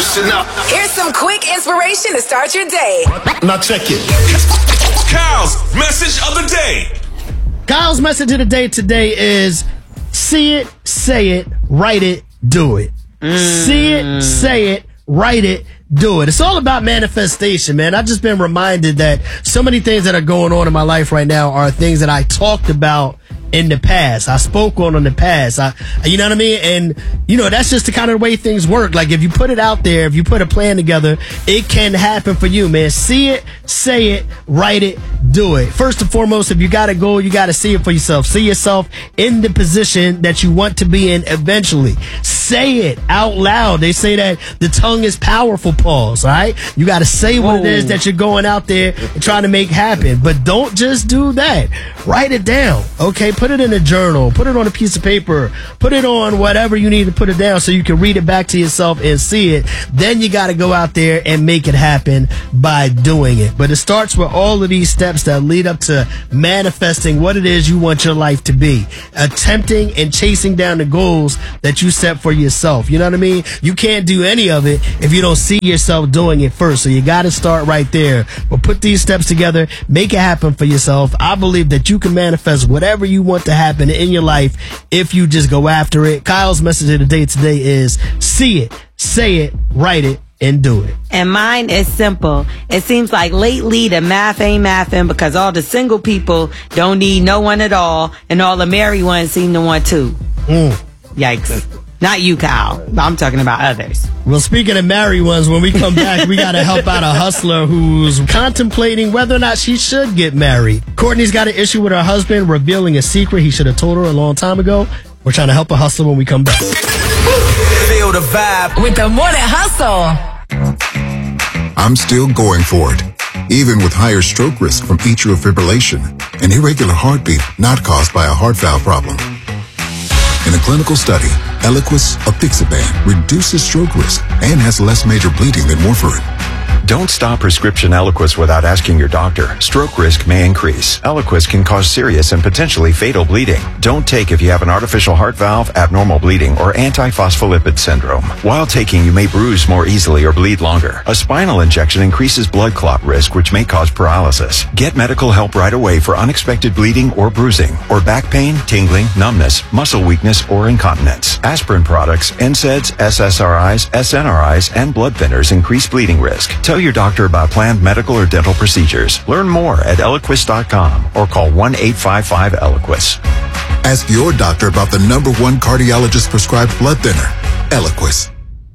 listen up. Here's some quick inspiration to start your day. Now check it. Kyle's message of the day. Kyle's message of the day today is see it, say it, write it, do it. See it, say it, write it, do it. It's all about manifestation, man. I've just been reminded that so many things that are going on in my life right now are things that I talked about in the past. I spoke on in the past. You know what I mean? And, you know, that's just the kind of way things work. Like, if you put it out there, if you put a plan together, it can happen for you, man. See it, say it, write it, do it. First and foremost, if you got a goal, you got to see it for yourself. See yourself in the position that you want to be in eventually. Say it out loud. They say that the tongue is powerful, pause, all right? You got to say what it is that you're going out there and trying to make happen. But don't just do that. Write it down, okay? Put it in a journal. Put it on a piece of paper. Put it on whatever you need to put it down so you can read it back to yourself and see it. Then you got to go out there and make it happen by doing it. But it starts with all of these steps that lead up to manifesting what it is you want your life to be. Attempting and chasing down the goals that you set for yourself. You know what I mean? You can't do any of it if you don't see yourself doing it first. So you got to start right there. But put these steps together. Make it happen for yourself. I believe that you can manifest whatever you want to happen in your life if you just go after it. Kyle's message of the day today is see it, say it, write it, and do it. And mine is simple. It seems like lately the math ain't mathing because all the single people don't need no one at all, and all the married ones seem to want to. Yikes. Not you, Kyle. I'm talking about others. Well, speaking of married ones, when we come back, we got to help out a hustler who's contemplating whether or not she should get married. Courtney's got an issue with her husband revealing a secret he should have told her a long time ago. We're trying to help a hustler when we come back. Feel the vibe with the Morning Hustle. I'm still going for it, even with higher stroke risk from atrial fibrillation, an irregular heartbeat not caused by a heart valve problem. In a clinical study, Eliquis apixaban reduces stroke risk and has less major bleeding than warfarin. Don't stop prescription Eliquis without asking your doctor. Stroke risk may increase. Eliquis can cause serious and potentially fatal bleeding. Don't take if you have an artificial heart valve, abnormal bleeding, or antiphospholipid syndrome. While taking, you may bruise more easily or bleed longer. A spinal injection increases blood clot risk, which may cause paralysis. Get medical help right away for unexpected bleeding or bruising, or back pain, tingling, numbness, muscle weakness, or incontinence. Aspirin products, NSAIDs, SSRIs, SNRIs, and blood thinners increase bleeding risk. Tell your doctor about planned medical or dental procedures. Learn more at Eliquis.com or call 1-855-ELIQUIS. Ask your doctor about the #1 cardiologist prescribed blood thinner, Eliquis.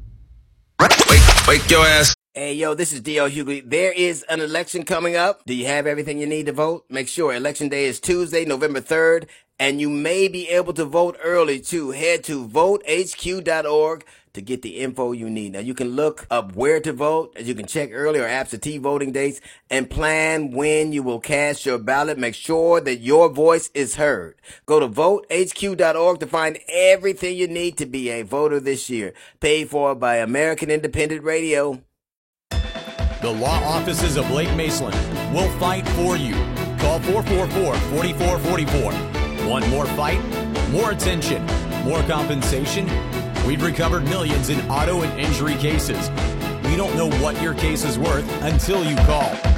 Wake your ass. Hey, yo, this is D.L. Hughley. There is an election coming up. Do you have everything you need to vote? Make sure Election Day is Tuesday, November 3rd, and you may be able to vote early, too. Head to votehq.org to get the info you need. Now, you can look up where to vote, as you can check early or absentee voting dates, and plan when you will cast your ballot. Make sure that your voice is heard. Go to votehq.org to find everything you need to be a voter this year. Paid for by American Independent Radio. The law offices of Blake Maceland will fight for you. Call 444-4444. Want more fight? More attention? More compensation? We've recovered millions in auto and injury cases. We don't know what your case is worth until you call.